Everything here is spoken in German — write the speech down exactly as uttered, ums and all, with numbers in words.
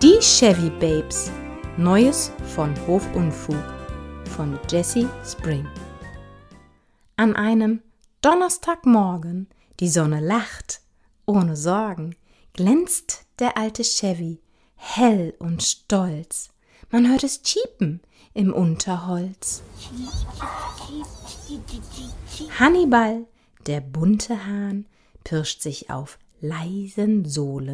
Die Chevy Babes. Neues von Hofunfug von Jessie Spring. An einem Donnerstagmorgen, die Sonne lacht, ohne Sorgen, glänzt der alte Chevy, hell und stolz. Man hört es chiepen im Unterholz. Hannibal, der bunte Hahn, pirscht sich auf leisen Sohlen